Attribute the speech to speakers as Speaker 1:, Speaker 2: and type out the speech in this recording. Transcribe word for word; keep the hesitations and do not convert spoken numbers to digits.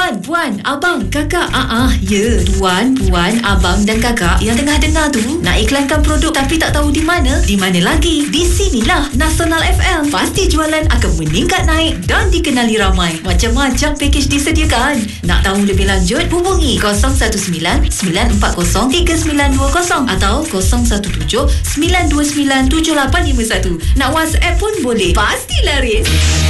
Speaker 1: tuan, puan, abang, kakak. Ah, ah, ya. Tuan, puan, abang dan kakak yang tengah dengar tu nak iklankan produk tapi tak tahu di mana? Di mana lagi? Di sinilah Nasional F M. Pasti jualan akan meningkat naik dan dikenali ramai. Macam-macam pakej disediakan. Nak tahu lebih lanjut? Hubungi kosong satu sembilan sembilan empat kosong tiga sembilan dua kosong atau kosong satu tujuh sembilan dua sembilan tujuh lapan lima satu. Nak WhatsApp pun boleh. Pasti laris.